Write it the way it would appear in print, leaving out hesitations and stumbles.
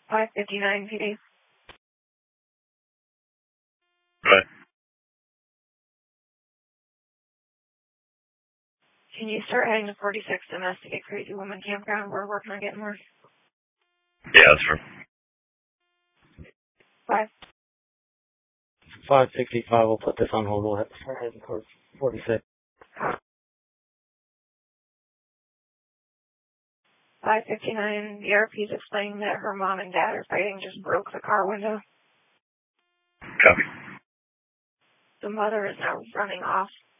559 PD. Right. Can you start heading to 46 Domestic Crazy Woman Campground? We're working on getting more. Yeah, that's fair. 565, we'll put this on hold. We'll start heading towards 46. 559, the RP's explaining that her mom and dad are fighting, just broke the car window. Copy. The mother is now running off.